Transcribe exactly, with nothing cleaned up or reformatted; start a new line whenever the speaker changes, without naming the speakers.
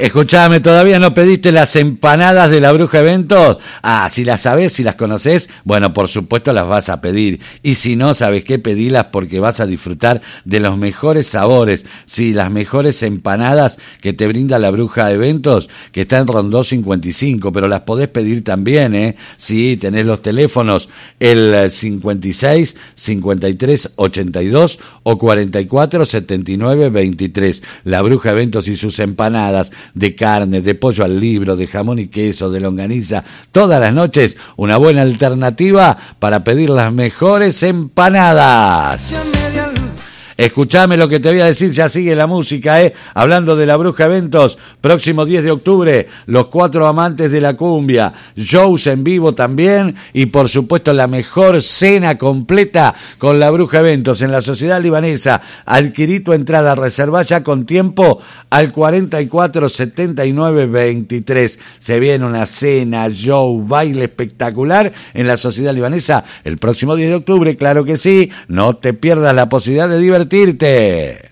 Escuchame, ¿todavía no pediste las empanadas de la Bruja Eventos? Ah, si las sabés, si las conocés, bueno, por supuesto las vas a pedir. Y si no, ¿sabés qué? Pedilas porque vas a disfrutar de los mejores sabores. Sí, las mejores empanadas que te brinda la Bruja Eventos, que está en Rondó cincuenta y cinco, pero las podés pedir también, ¿eh? Sí, tenés los teléfonos, el cincuenta y seis, cincuenta y tres, ochenta y dos o cuarenta y cuatro, setenta y nueve, veintitrés. La Bruja Eventos y sus empanadas de carne, de pollo al libro, de jamón y queso, de longaniza, todas las noches una buena alternativa para pedir las mejores empanadas. Escuchame lo que te voy a decir, ya sigue la música, ¿eh? Hablando de la Bruja Eventos, próximo diez de octubre, los cuatro amantes de la cumbia, shows en vivo también, y por supuesto la mejor cena completa con la Bruja Eventos en la Sociedad Libanesa. Adquirí tu entrada, reservá ya con tiempo al cuarenta y cuatro, setenta y nueve, veintitrés. Se viene una cena, show, baile espectacular en la Sociedad Libanesa el próximo diez de octubre, claro que sí, no te pierdas la posibilidad de divertirte.